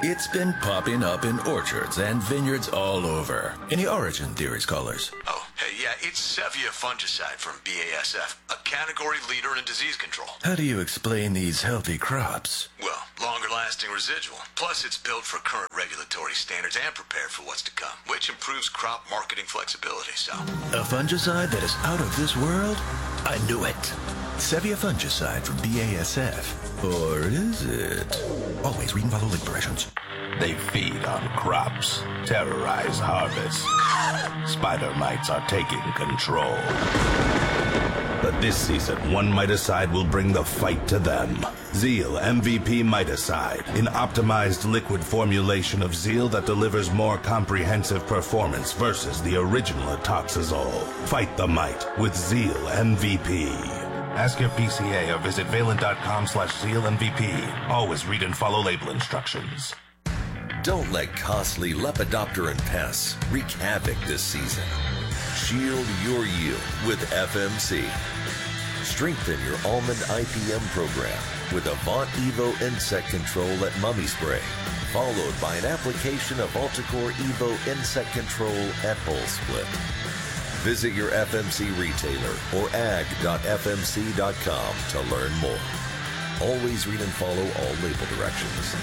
It's been popping up in orchards and vineyards all over. Any origin theories, callers? Oh, hey, yeah, it's Sevia fungicide from BASF, a category leader in disease control. How do you explain these healthy crops? Well, longer-lasting residual. Plus, it's built for current regulatory standards and prepared for what's to come, which improves crop marketing flexibility, so... A fungicide that is out of this world? I knew it. Sevia fungicide from BASF. Or is it? Always read and follow link directions. They feed on crops, terrorize harvests. Spider mites are taking control. But this season, one miticide will bring the fight to them. Zeal MVP Miticide, an optimized liquid formulation of Zeal that delivers more comprehensive performance versus the original Atoxazole. Fight the mite with Zeal MVP. Ask your PCA or visit valent.com/ZealMVP. Always read and follow label instructions. Don't let costly lepidopteran pests wreak havoc this season. Shield your yield with FMC. Strengthen your almond IPM program with Avant Evo Insect Control at Mummy Spray, followed by an application of Alticore Evo Insect Control at Bull Split. Visit your FMC retailer or ag.fmc.com to learn more. Always read and follow all label directions.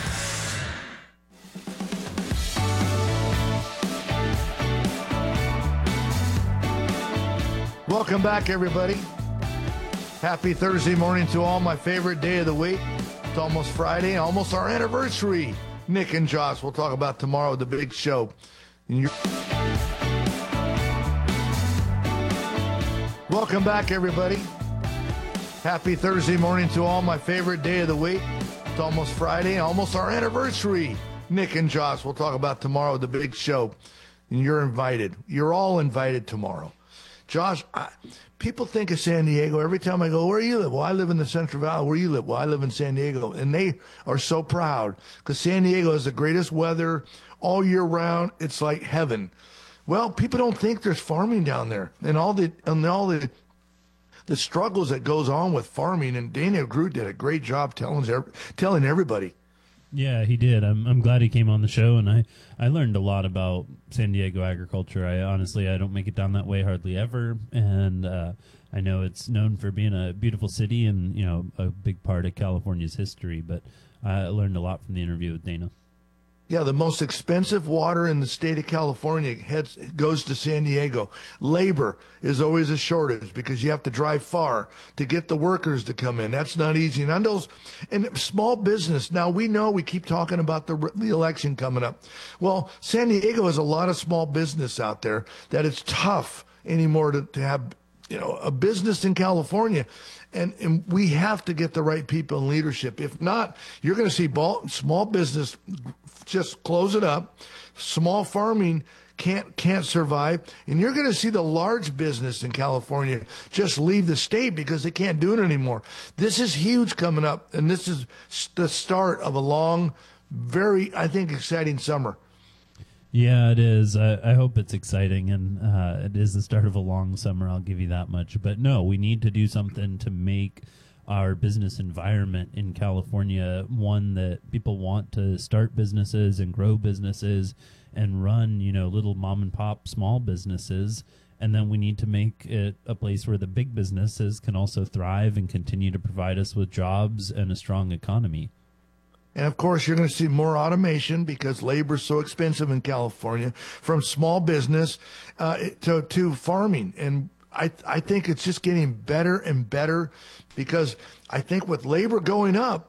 Welcome back, everybody. Happy Thursday morning to all. My favorite day of the week. It's almost Friday, almost our anniversary. Nick and Josh, we'll talk about tomorrow, the big show. Welcome back, everybody. Happy Thursday morning to all. My favorite day of the week. It's almost Friday, almost our anniversary. Nick and Josh, we'll talk about tomorrow, the big show. And you're invited. You're all invited tomorrow. Josh, people think of San Diego. Every time I go, where do you live? Well, I live in the Central Valley. Where do you live? Well, I live in San Diego. And they are so proud because San Diego has the greatest weather all year round. It's like heaven. Well, people don't think there's farming down there and all the struggles that goes on with farming. And Daniel Groot did a great job telling everybody. Yeah, he did. I'm glad he came on the show, and I learned a lot about San Diego agriculture. I don't make it down that way hardly ever, and I know it's known for being a beautiful city and a big part of California's history. But I learned a lot from the interview with Dana. Yeah, the most expensive water in the state of California goes to San Diego. Labor is always a shortage because you have to drive far to get the workers to come in. That's not easy. And small business. Now, we know we keep talking about the election coming up. Well, San Diego has a lot of small business out there that it's tough anymore to have a business in California. And we have to get the right people in leadership. If not, you're going to see small business just close it up. Small farming can't survive. And you're going to see the large business in California just leave the state because they can't do it anymore. This is huge coming up, and this is the start of a long, very, I think, exciting summer. Yeah, it is. I hope it's exciting, and it is the start of a long summer, I'll give you that much. But no, we need to do something to make our business environment in California one that people want to start businesses and grow businesses and run, little mom and pop small businesses. And then we need to make it a place where the big businesses can also thrive and continue to provide us with jobs and a strong economy. And, of course, you're going to see more automation because labor is so expensive in California, from small business to farming. And I think it's just getting better and better because I think with labor going up,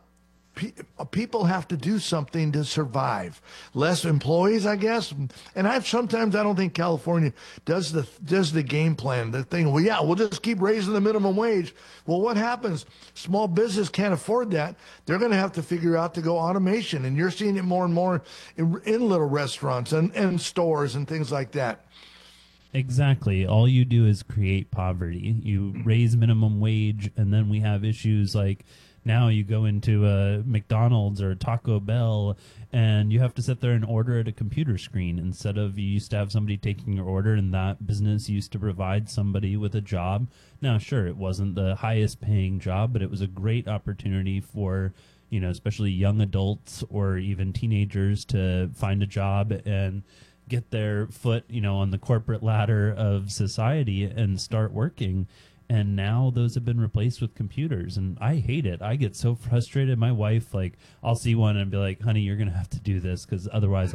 people have to do something to survive. Less employees, I guess. And sometimes I don't think California does the game plan, the thing, well, yeah, we'll just keep raising the minimum wage. Well, what happens? Small business can't afford that. They're going to have to figure out to go automation. And you're seeing it more and more in little restaurants and stores and things like that. Exactly. All you do is create poverty. You raise minimum wage, and then we have issues like now you go into a McDonald's or a Taco Bell, and you have to sit there and order at a computer screen instead of you used to have somebody taking your order, and that business used to provide somebody with a job. Now, sure, it wasn't the highest paying job, but it was a great opportunity for especially young adults or even teenagers to find a job and get their foot, on the corporate ladder of society and start working. And now those have been replaced with computers, and I hate it. I get so frustrated. My wife, I'll see one and be like, honey, you're going to have to do this because otherwise